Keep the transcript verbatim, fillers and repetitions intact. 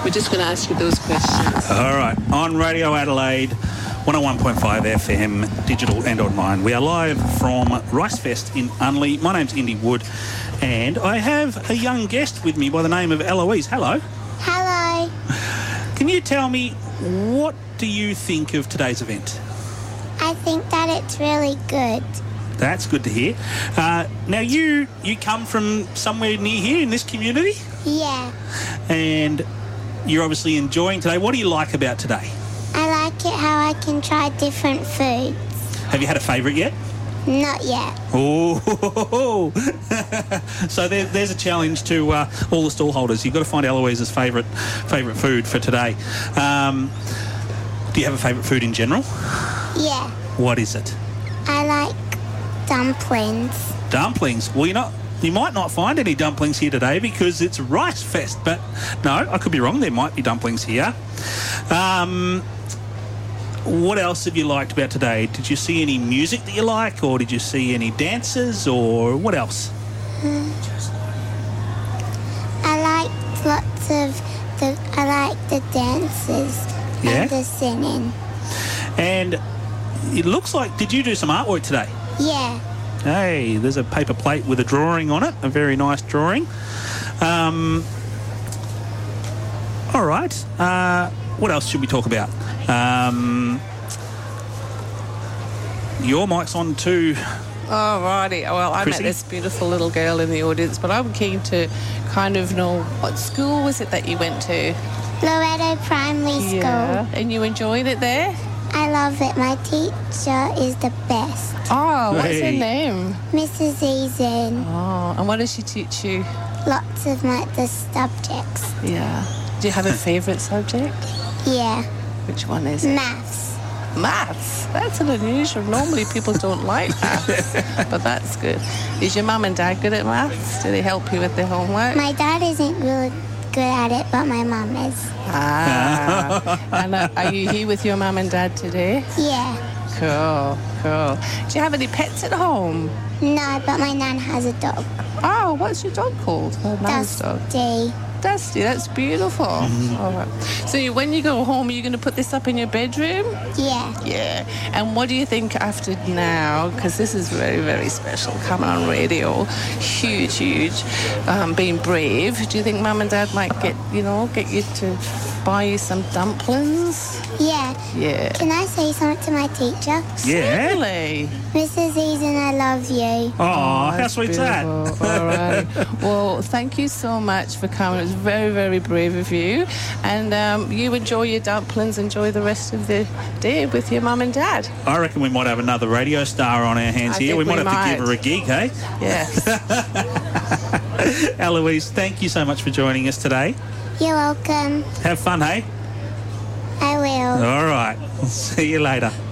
We're just going to ask you those questions. All right. On Radio Adelaide, one oh one point five F M, digital and online. We are live from Rice Fest in Unley. My name's Indy Wood, and I have a young guest with me by the name of Eloise. Hello. Hello. Can you tell me, what do you think of today's event? I think that it's really good. That's good to hear. Uh, now, you you come from somewhere near here in this community, Yeah. and you're obviously enjoying today. What do you like about today? I like it how I can try different foods. Have you had a favourite yet? Not yet. Oh, so there, there's a challenge to uh, all the stall holders. You've got to find Eloise's favourite favourite food for today. Um, do you have a favourite food in general? Yeah. What is it? I like dumplings. Dumplings. Well, you're not. You might not find any dumplings here today because it's Rice Fest. But no, I could be wrong. There might be dumplings here. Um, what else have you liked about today? Did you see any music that you like, or did you see any dances, or what else? Hmm. I liked lots of the. I like the dances Yeah? and the singing. And it looks like, did you do some artwork today? Yeah. Hey, there's a paper plate with a drawing on it, a very nice drawing. Um, all right. Uh, what else should we talk about? Um, your mic's on too. Oh, righty. Well, I Chrissy? met this beautiful little girl in the audience, but I'm keen to kind of know, what school was it that you went to? Loretto Primary School. Yeah. And you enjoyed it there? I love it. My teacher is the best. Oh, what's her Hey. name? Missus Eason. Oh, and what does she teach you? Lots of my, the subjects. Yeah. Do you have a favourite subject? Yeah. Which one is it? Maths. Maths. That's an unusual. Normally people don't like maths, but that's good. Is your mum and dad good at maths? Do they help you with the homework? My dad isn't really good at it, but my mum is. Ah. And uh, are you here with your mum and dad today? Yeah. Cool, cool. Do you have any pets at home? No, but my nan has a dog. Oh, what's your dog called? Her nan's dog. Dusty. Dusty, that's beautiful. All right. So you, when you go home, are you going to put this up in your bedroom? Yeah. Yeah. And what do you think after now? Because this is very, very special. Coming on radio, huge, huge. Um, being brave. Do you think Mum and Dad might get, you know, get you to buy you some dumplings? Yeah. Yeah. Can I say something to my teacher? Yeah. Really? Missus Eason, I love you. Oh, how that's sweet's that? beautiful. All right. Well, thank you so much for coming. It was very, very brave of you. And um, you enjoy your dumplings. Enjoy the rest of the day with your mum and dad. I reckon we might have another radio star on our hands I here. think We might we have might. to give her a gig, hey? Yes. Eloise, thank you so much for joining us today. You're welcome. Have fun, hey? I will. All right. See you later.